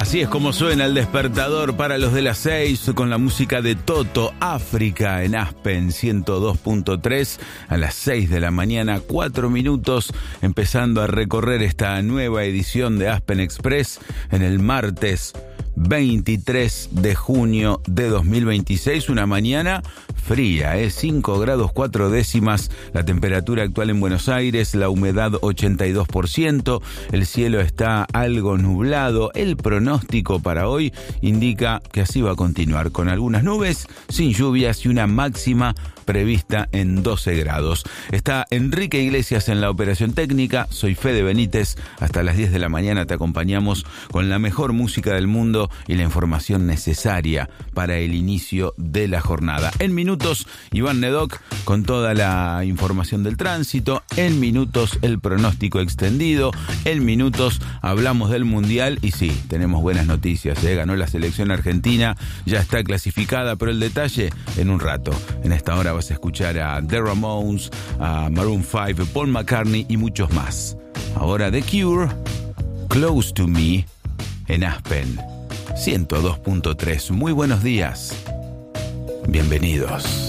Así es como suena el despertador para los de las 6 con la música de Toto, África en Aspen 102.3 a las 6 de la mañana, 4 minutos, empezando a recorrer esta nueva edición de Aspen Express en el martes 23 de junio de 2026, una mañana fría, 5 grados 4 décimas, la temperatura actual en Buenos Aires, la humedad 82%, el cielo está algo nublado, el pronóstico para hoy indica que así va a continuar, con algunas nubes, sin lluvias y una máxima prevista en 12 grados. Está Enrique Iglesias en la operación técnica, soy Fede Benítez, hasta las 10 de la mañana te acompañamos con la mejor música del mundo y la información necesaria para el inicio de la jornada. En minutos, Iván Nedoc con toda la información del tránsito, en minutos el pronóstico extendido, en minutos hablamos del Mundial y sí, tenemos buenas noticias, ganó la selección argentina, ya está clasificada, pero el detalle en un rato. En esta hora vas a escuchar a The Ramones, a Maroon 5, Paul McCartney y muchos más. Ahora The Cure, Close to Me, en Aspen 102.3. Muy buenos días. Bienvenidos.